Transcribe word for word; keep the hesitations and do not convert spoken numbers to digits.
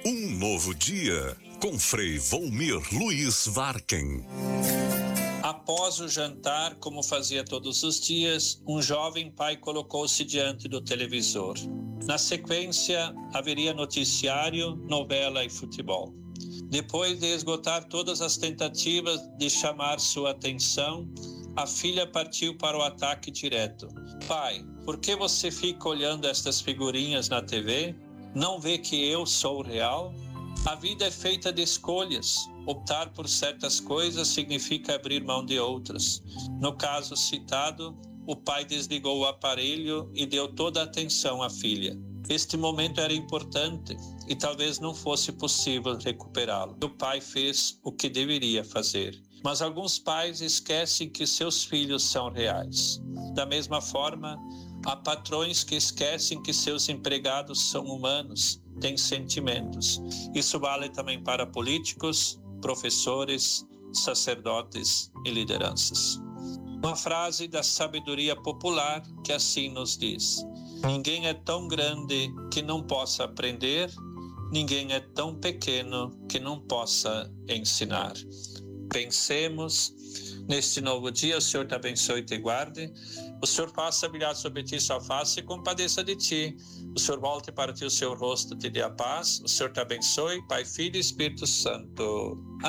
Um novo dia, com Frei Volmir Luiz Varken. Após o jantar, como fazia todos os dias, um jovem pai colocou-se diante do televisor. Na sequência, haveria noticiário, novela e futebol. Depois de esgotar todas as tentativas de chamar sua atenção, a filha partiu para o ataque direto. Pai, por que você fica olhando estas figurinhas na T V? Não vê que eu sou real? A vida é feita de escolhas. Optar por certas coisas significa abrir mão de outras. No caso citado, o pai desligou o aparelho e deu toda a atenção à filha. Este momento era importante e talvez não fosse possível recuperá-lo. O pai fez o que deveria fazer. Mas alguns pais esquecem que seus filhos são reais. Da mesma forma, há patrões que esquecem que seus empregados são humanos, têm sentimentos. Isso vale também para políticos, professores, sacerdotes e lideranças. Uma frase da sabedoria popular que assim nos diz: ninguém é tão grande que não possa aprender, ninguém é tão pequeno que não possa ensinar. Pensemos neste novo dia. O Senhor te abençoe e te guarde. O Senhor faça brilhar sobre ti sua face e compadeça de ti. O Senhor volte para ti o seu rosto e te dê a paz. O Senhor te abençoe, Pai, Filho e Espírito Santo.